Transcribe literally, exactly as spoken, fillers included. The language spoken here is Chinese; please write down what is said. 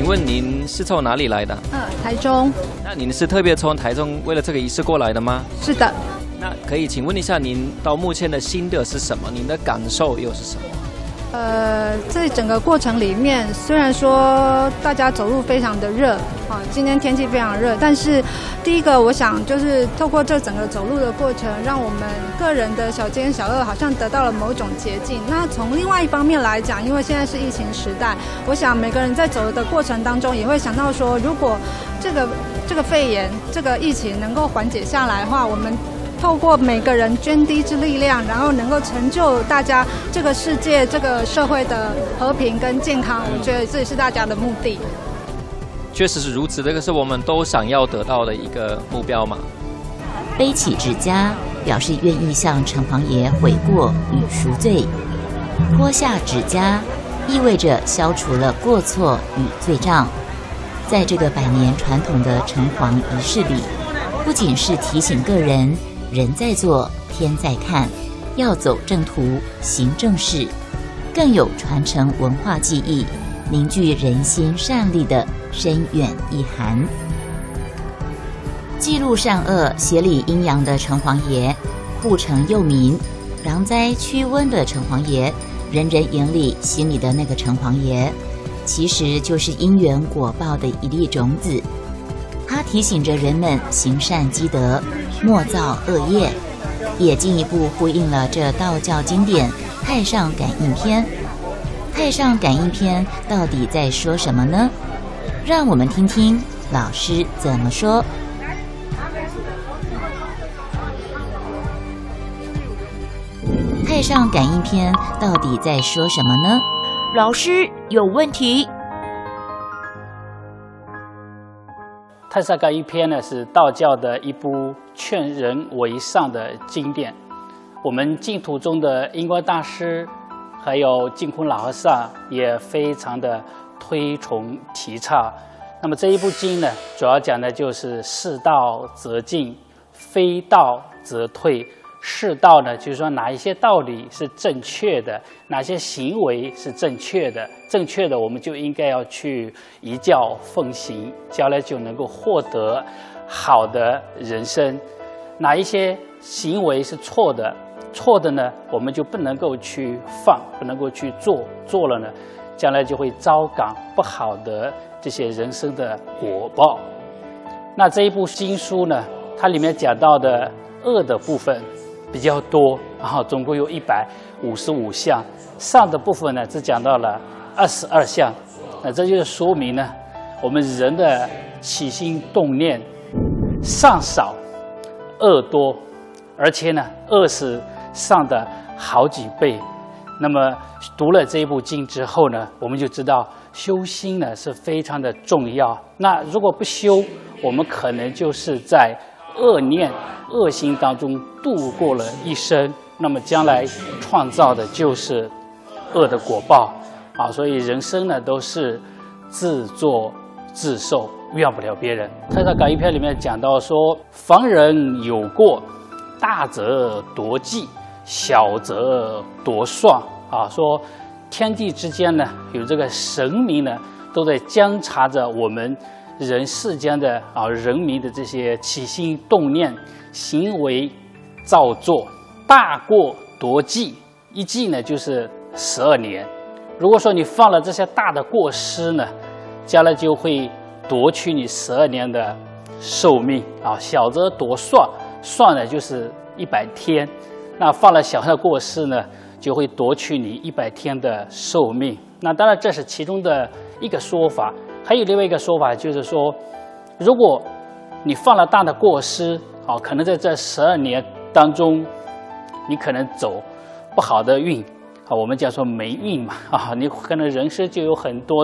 问您是从哪里来的？ 嗯，台中。 那您是特别从台中为了这个仪式过来的吗？ 是的。 那可以请问一下，您到目前的心得是什么？您的感受又是什么？ 呃，在整个过程里面，虽然说大家走路非常的热，啊，今天天气非常热，但是第一个我想就是透过这整个走路的过程，让我们个人的小奸小恶好像得到了某种捷径。那从另外一方面来讲，因为现在是疫情时代，我想每个人在走的过程当中也会想到说，如果这个这个肺炎这个疫情能够缓解下来的话，我们透过每个人涓滴之力量，然后能够成就大家这个世界、这个社会的和平跟健康，我觉得这也是大家的目的。 确实是如此，这个是我们都想要得到的一个目标嘛。 背起指甲，表示愿意向城隍爷悔过与赎罪；脱下指甲，意味着消除了过错与罪障。在这个百年传统的城隍仪式里，不仅是提醒个人人在做天在看，要走正途行正事，更有传承文化技艺，凝聚人心善力的深远意涵。记录善恶协理阴阳的城隍爷，护城佑民攘灾驱瘟的城隍爷，人人眼里心里的那个城隍爷，其实就是因缘果报的一粒种子。他提醒着人们行善积德，莫造恶业，也进一步呼应了这道教经典《太上感应篇》。《太上感应篇》到底在说什么呢？让我们听听老师怎么说。《太上感应篇》到底在说什么呢？老师有问题。 《太上感应篇》呢是道教的一部劝人为上的经典，我们净土中的印光大师还有净空老和尚也非常的推崇提倡。那么这一部经呢，主要讲的就是是道则进，非道则退。是道呢，就是说哪一些道理是正确的，哪些行为是正确的，正确的我们就应该要去依教奉行，将来就能够获得好的人生。哪一些行为是错的，错的呢，我们就不能够去放，不能够去做，做了呢，将来就会遭感不好的这些人生的果报。那这一部经书呢，它里面讲到的恶的部分比较多，然后总共有一百五十五项，上的部分呢只讲到了二十二项。那这就是说明呢，我们人的起心动念上少，恶多，而且呢恶是上的好几倍。那么读了这一部经之后呢，我们就知道修心呢是非常的重要。那如果不修，我们可能就是在恶念恶心当中度过了一生，那么将来创造的就是恶的果报啊！所以人生呢都是自作自受，怨不了别人。《太上感应篇》里面讲到说，防人有过，大则夺计，小则夺算啊。说天地之间呢，有这个神明呢，都在监察着我们人世间的啊人民的这些起心动念、行为造作。大过夺计，一计呢就是十二年。如果说你犯了这些大的过失呢，将来就会夺去你十二年的寿命啊。小则夺算，算呢就是一百天，那犯了小的过失呢，就会夺去你一百天的寿命。那当然这是其中的一个说法。还有另外一个说法，就是说，如果你犯了大的过失，啊，可能在这十二年当中，你可能走不好的运，啊，我们叫做霉运嘛，啊，你可能人生就有很多